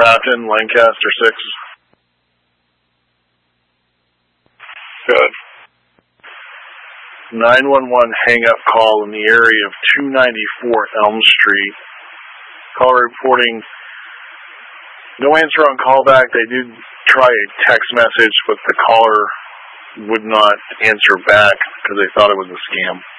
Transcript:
Grafton, Lancaster 6. Good. 911 hang-up call in the area of 294 Elm Street. Caller reporting no answer on callback. They did try a text message, but the caller would not answer back because they thought it was a scam.